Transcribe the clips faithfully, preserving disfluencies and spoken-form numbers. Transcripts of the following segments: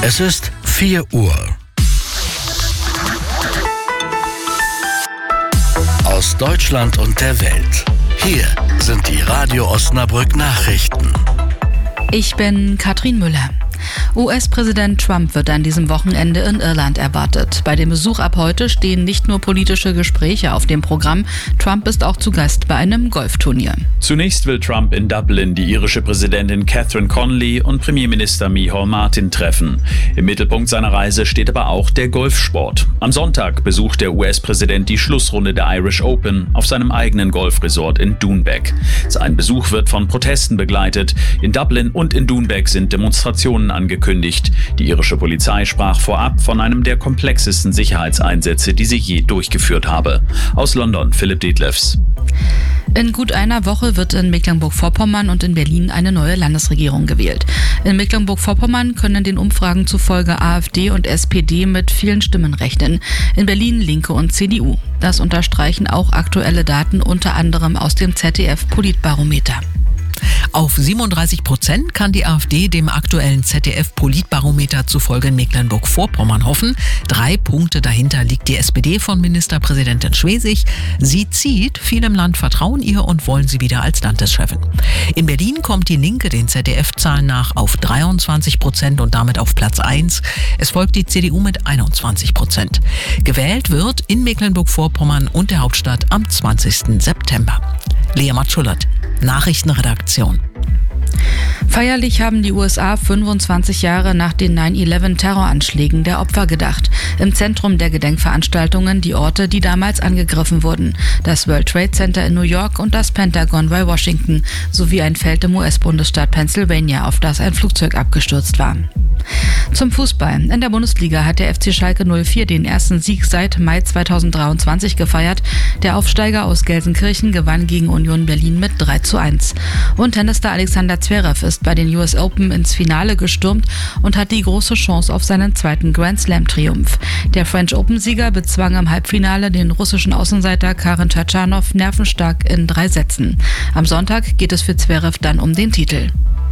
Es ist vier Uhr. Aus Deutschland und der Welt. Hier sind die Radio Osnabrück Nachrichten. Ich bin Katrin Müller. U S-Präsident Trump wird an diesem Wochenende in Irland erwartet. Bei dem Besuch ab heute stehen nicht nur politische Gespräche auf dem Programm. Trump ist auch zu Gast bei einem Golfturnier. Zunächst will Trump in Dublin die irische Präsidentin Catherine Connolly und Premierminister Micheál Martin treffen. Im Mittelpunkt seiner Reise steht aber auch der Golfsport. Am Sonntag besucht der U S-Präsident die Schlussrunde der Irish Open auf seinem eigenen Golfresort in Doonbeck. Sein Besuch wird von Protesten begleitet. In Dublin und in Doonbeck sind Demonstrationen angekündigt. Die irische Polizei sprach vorab von einem der komplexesten Sicherheitseinsätze, die sie je durchgeführt habe. Aus London, Philipp Detlefs. In gut einer Woche wird in Mecklenburg-Vorpommern und in Berlin eine neue Landesregierung gewählt. In Mecklenburg-Vorpommern können den Umfragen zufolge AfD und S P D mit vielen Stimmen rechnen. In Berlin Linke und C D U. Das unterstreichen auch aktuelle Daten, unter anderem aus dem Z D F-Politbarometer. Auf siebenunddreißig Prozent kann die AfD dem aktuellen Z D F-Politbarometer zufolge in Mecklenburg-Vorpommern hoffen. Drei Punkte dahinter liegt die S P D von Ministerpräsidentin Schwesig. Sie zieht, viele im Land vertrauen ihr und wollen sie wieder als Landeschefin. In Berlin kommt die Linke den Z D F-Zahlen nach auf dreiundzwanzig Prozent und damit auf Platz eins. Es folgt die C D U mit einundzwanzig Prozent. Gewählt wird in Mecklenburg-Vorpommern und der Hauptstadt am zwanzigsten September. Lea Matschullert, Nachrichtenredaktion. Feierlich haben die U S A fünfundzwanzig Jahre nach den neun elf Terroranschlägen der Opfer gedacht. Im Zentrum der Gedenkveranstaltungen die Orte, die damals angegriffen wurden. Das World Trade Center in New York und das Pentagon bei Washington, sowie ein Feld im U S-Bundesstaat Pennsylvania, auf das ein Flugzeug abgestürzt war. Zum Fußball. In der Bundesliga hat der F C Schalke null vier den ersten Sieg seit Mai zweitausenddreiundzwanzig gefeiert. Der Aufsteiger aus Gelsenkirchen gewann gegen Union Berlin mit drei zu eins. Und Tennisstar Alexander Zverev ist bei den U S Open ins Finale gestürmt und hat die große Chance auf seinen zweiten Grand Slam-Triumph. Der French Open-Sieger bezwang im Halbfinale den russischen Außenseiter Karen Tschetschanow nervenstark in drei Sätzen. Am Sonntag geht es für Zverev dann um den Titel.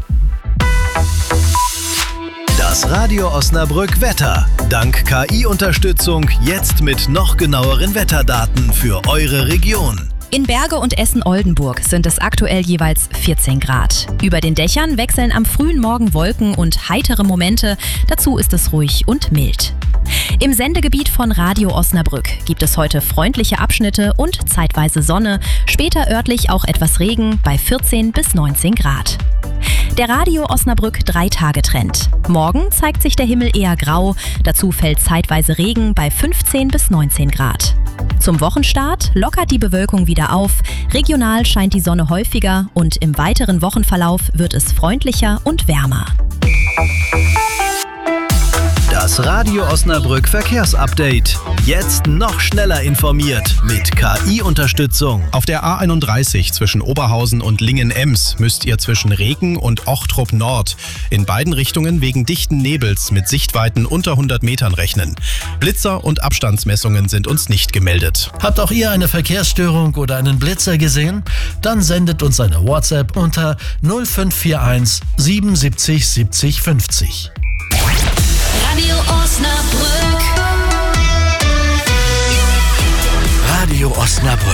Das Radio Osnabrück Wetter. Dank K I-Unterstützung jetzt mit noch genaueren Wetterdaten für eure Region. In Berge und Essen-Oldenburg sind es aktuell jeweils vierzehn Grad. Über den Dächern wechseln am frühen Morgen Wolken und heitere Momente. Dazu ist es ruhig und mild. Im Sendegebiet von Radio Osnabrück gibt es heute freundliche Abschnitte und zeitweise Sonne, später örtlich auch etwas Regen bei vierzehn bis neunzehn Grad. Der Radio Osnabrück Drei-Tage-Trend. Morgen zeigt sich der Himmel eher grau, dazu fällt zeitweise Regen bei fünfzehn bis neunzehn Grad. Zum Wochenstart lockert die Bewölkung wieder auf, regional scheint die Sonne häufiger und im weiteren Wochenverlauf wird es freundlicher und wärmer. Das Radio Osnabrück Verkehrsupdate. Jetzt noch schneller informiert mit K I-Unterstützung. Auf der A einunddreißig zwischen Oberhausen und Lingen-Ems müsst ihr zwischen Regen und Ochtrup Nord in beiden Richtungen wegen dichten Nebels mit Sichtweiten unter hundert Metern rechnen. Blitzer und Abstandsmessungen sind uns nicht gemeldet. Habt auch ihr eine Verkehrsstörung oder einen Blitzer gesehen? Dann sendet uns eine WhatsApp unter null fünf vier eins siebenundsiebzig siebzig fünfzig. Radio Osnabrück. Radio Osnabrück.